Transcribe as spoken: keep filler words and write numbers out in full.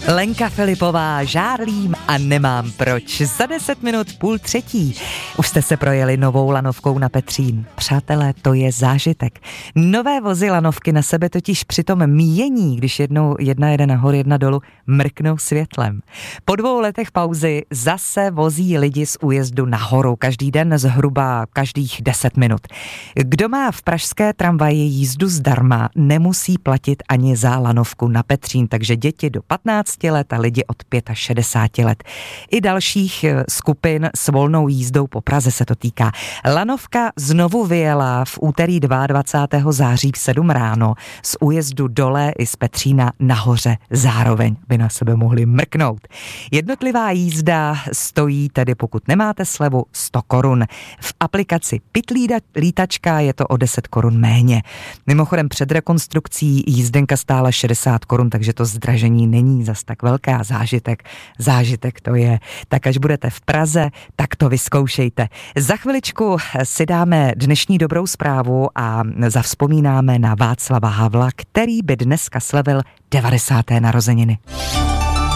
Lenka Filipová, žárlím a nemám proč. Za deset minut půl třetí. Už jste se projeli novou lanovkou na Petřín. Přátelé, to je zážitek. Nové vozy lanovky na sebe totiž při tom míjení, když jednou jedna jede nahoru, jedna dolů, mrknou světlem. Po dvou letech pauzy zase vozí lidi z újezdu nahoru. Každý den zhruba každých deset minut. Kdo má v pražské tramvaji jízdu zdarma, nemusí platit ani za lanovku na Petřín, takže děti do patnácti let a lidi od šedesáti pěti let. I dalších skupin s volnou jízdou po Praze se to týká. Lanovka znovu vyjela v úterý dvacátého druhého září v sedm ráno z újezdu Dole i z Petřína nahoře zároveň by na sebe mohli mrknout. Jednotlivá jízda stojí tedy, pokud nemáte slevu, sto korun. V aplikaci Pitlída lítačka je to o deset korun méně. Mimochodem před rekonstrukcí jízdenka stála šedesát korun, takže to zdražení není zas tak velká. Zážitek, zážitek to je. Tak až budete v Praze, tak to vyzkoušejte. Za chviličku si dáme dnešní dobrou zprávu a zavzpomínáme na Václava Havla, který by dneska slavil devadesáté narozeniny.